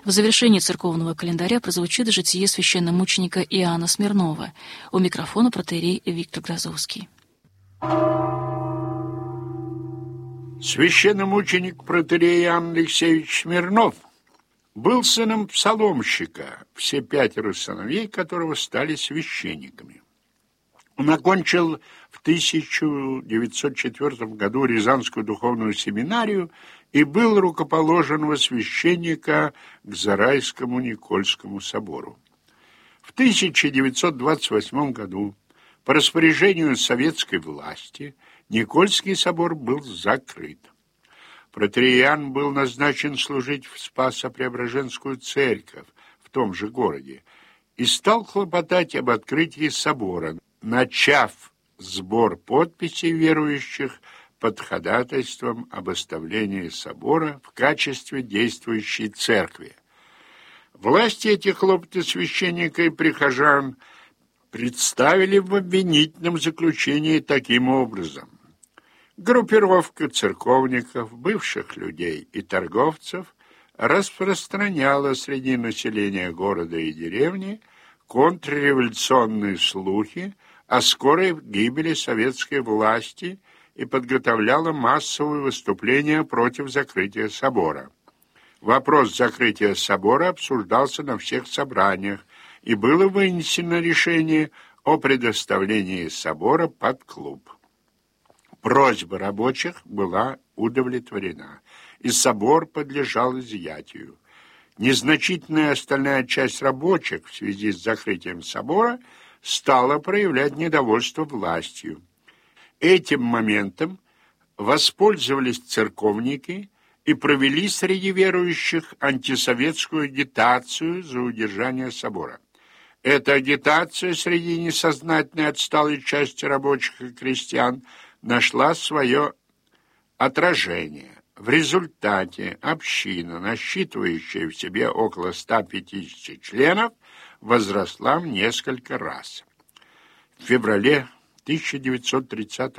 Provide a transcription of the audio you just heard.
В завершении церковного календаря прозвучит житие священномученика Иоанна Смирнова. У микрофона протоиерей Виктор Грозовский. Священномученик протоиерей Иоанн Алексеевич Смирнов был сыном псаломщика, все 5 сыновей которого стали священниками. Он окончил в 1904 году Рязанскую духовную семинарию и был рукоположен во священника к Зарайскому Никольскому собору. В 1928 году по распоряжению советской власти Никольский собор был закрыт. Протоиерей Иоанн был назначен служить в Спасо-Преображенскую церковь в том же городе и стал хлопотать об открытии собора, начав сбор подписей верующих под ходатайством об оставлении собора в качестве действующей церкви. Власти эти хлопоты священника и прихожан представили в обвинительном заключении таким образом: группировка церковников, бывших людей и торговцев распространяла среди населения города и деревни контрреволюционные слухи о скорой гибели советской власти и подготовляла массовые выступления против закрытия собора. Вопрос закрытия собора обсуждался на всех собраниях, и было вынесено решение о предоставлении собора под клуб. Просьба рабочих была удовлетворена, и собор подлежал изъятию. Незначительная остальная часть рабочих в связи с закрытием собора стала проявлять недовольство властью. Этим моментом воспользовались церковники и провели среди верующих антисоветскую агитацию за удержание собора. Эта агитация среди несознательной отсталой части рабочих и крестьян нашла свое отражение. В результате община, насчитывающая в себе около 150 членов, возросла в несколько раз. В феврале 1930